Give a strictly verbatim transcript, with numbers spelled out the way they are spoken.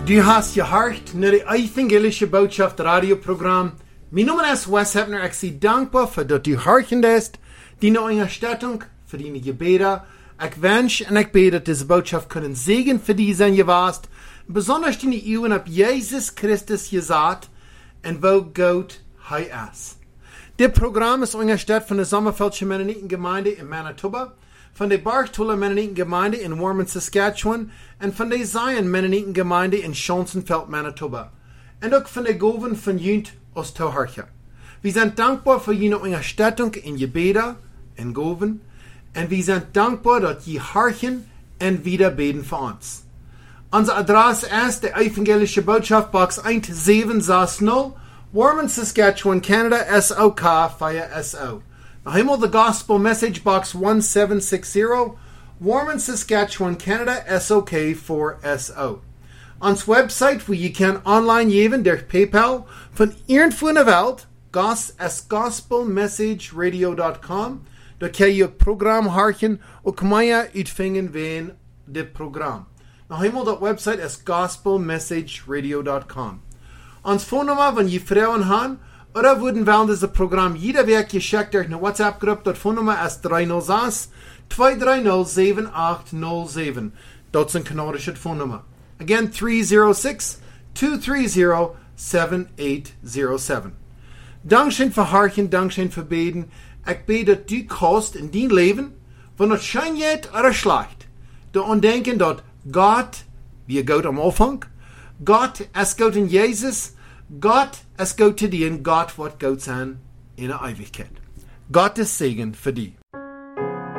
Du hast gehört naar de evangelische boodschap radioprogram. Mijn naam is Wes Hebner. Ik zie dankbaar voor dat u hartend is. Die nou ondersteuning voor die gebeden. Ik wens en ik bid dat deze boodschap kunnen zegen voor die zijn geweest. Besonders die eeuwen op Jezus Christus gezet. En wo God hij is. Dit programma is ondersteund van de Sommerfeldse Mennonitengemeinde in Manitoba, van de Bartola Mennonitengemeinde in Warman, Saskatchewan en van de Zion Mennonitengemeinde in Schonsenfeld, Manitoba. En ook van de Goven van Junt Oost-Tohartje. We zijn dankbaar voor jullie ondersteuning in gebeden en Goven. En we zijn dankbaar dat je harten en wieder beden voor ons. Onze adres is de Evangelische Boodschap, box one seven six zero, Warman, Saskatchewan, Canada, S O K via S O. Now, helemaal the Gospel Message, box one seven six zero, Warman, Saskatchewan, Canada, S O K four S O. Ons website, waar je kan online geven door PayPal, van irgendwo in de wereld, gos as gospel message radio dot com. Daar kan je het programma harken, ook mij uitvingen van dit programma. Nou, helemaal dat website is gospel message radio dot com. Ons phonenummer, wenn je vrouwen haben, oder würden wollen dieses Programm jeder week geschickt durch eine WhatsApp-Gruppe, das Phonenummer ist three oh six, two three oh, seven eight oh seven. Dat is een kanadische phonenummer. Again, three oh six, two three oh, seven eight oh seven. Dankzij voor hartje, dankzij voor beden. Ik bid dat du kost in die leven, wanneer het schijn gaat of slecht, te ontdenken dat God, wie God am Anfang, God es God in Jezus, God es God te die en God wat God zijn in de eeuwigheid. God is Segen voor die.